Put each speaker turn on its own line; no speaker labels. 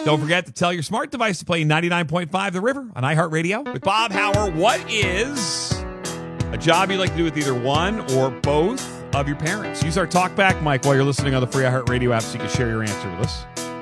Don't forget to tell your smart device to play 99.5 The River on iHeartRadio. With Bob Hauer, what is a job you'd like to do with either one or both of your parents? Use our talkback mic while you're listening on the free iHeartRadio app so you can share your answer with us.